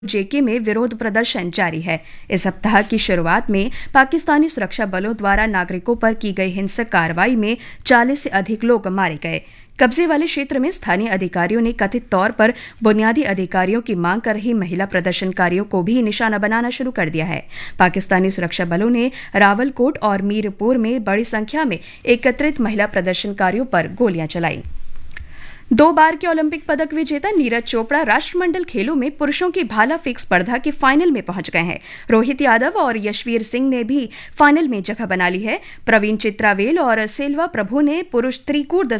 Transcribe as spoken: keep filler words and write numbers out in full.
जेके में विरोध प्रदर्शन जारी है। इस सप्ताह की शुरुआत में पाकिस्तानी सुरक्षा बलों द्वारा नागरिकों पर की गई हिंसक कार्रवाई में चालीस से अधिक लोग मारे गए। कब्जे वाले क्षेत्र में स्थानीय अधिकारियों ने कथित तौर पर बुनियादी अधिकारियों की मांग कर रही महिला प्रदर्शनकारियों को भी निशाना बनाना शुरू कर दिया है। पाकिस्तानी सुरक्षा बलों ने रावलकोट और मीरपुर में बड़ी संख्या में एकत्रित महिला प्रदर्शनकारियों पर गोलियां चलाई। दो बार के ओलंपिक पदक विजेता नीरज चोपड़ा राष्ट्रमंडल खेलों में पुरुषों की भाला फेंक स्पर्धा के फाइनल में पहुंच गए हैं। रोहित यादव और यशवीर सिंह ने भी फाइनल में जगह बना ली है। प्रवीण चित्रावेल और सेल्वा प्रभु ने पुरुष त्रिकूट